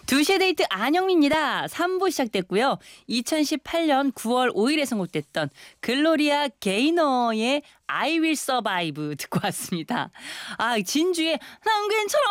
2시의 데이트 안영미입니다. 3부 시작됐고요. 2018년 9월 5일에 선곡됐던 글로리아 게이너의 I Will Survive 듣고 왔습니다. 진주의 난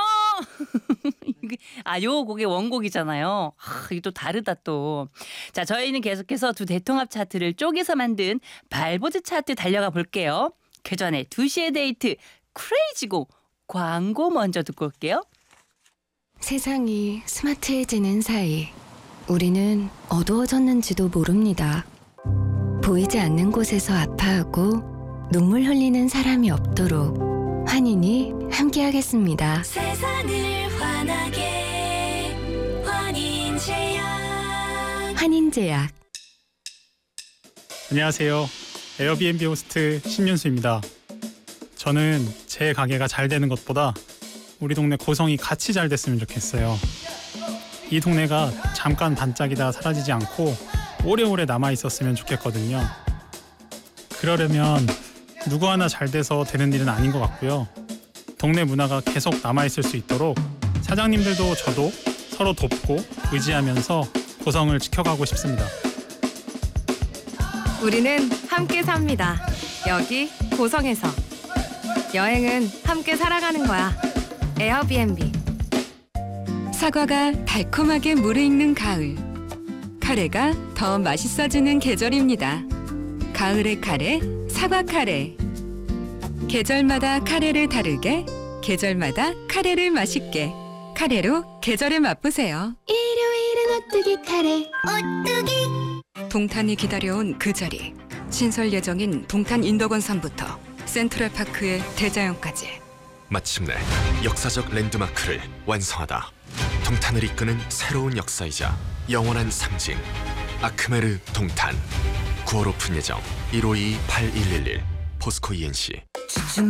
괜찮아. 요 곡의 원곡이잖아요. 이게 또 다르다 또. 자, 저희는 계속해서 두 대통합 차트를 쪼개서 만든 발보드 차트 달려가 볼게요. 그 전에 2시의 데이트 크레이지고 광고 먼저 듣고 올게요. 세상이 스마트해지는 사이 우리는 어두워졌는지도 모릅니다. 보이지 않는 곳에서 아파하고 눈물 흘리는 사람이 없도록 환인이 함께하겠습니다. 세상을 환하게 환인제약. 환인제약. 안녕하세요. 에어비앤비 호스트 신윤수입니다. 저는 제 가게가 잘 되는 것보다 우리 동네 고성이 같이 잘 됐으면 좋겠어요. 이 동네가 잠깐 반짝이다 사라지지 않고 오래오래 남아있었으면 좋겠거든요. 그러려면 누구 하나 잘 돼서 되는 일은 아닌 것 같고요. 동네 문화가 계속 남아있을 수 있도록 사장님들도 저도 서로 돕고 의지하면서 고성을 지켜가고 싶습니다. 우리는 함께 삽니다. 여기 고성에서. 여행은 함께 살아가는 거야. 에어비앤비. 사과가 달콤하게 무르익는 가을. 카레가 더 맛있어지는 계절입니다. 가을의 카레, 사과 카레. 계절마다 카레를 다르게, 계절마다 카레를 맛있게. 카레로 계절을 맛보세요. 일요일은 오뚜기 카레. 오뚜기. 동탄이 기다려온 그 자리. 신설 예정인 동탄 인덕원산부터 센트럴파크의 대자연까지. 마침내 역사적 랜드마크를 완성하다. 동탄을 이끄는 새로운 역사이자 영원한 상징. 아크메르 동탄. 9월 오픈 예정. 152-8111 포스코 ENC.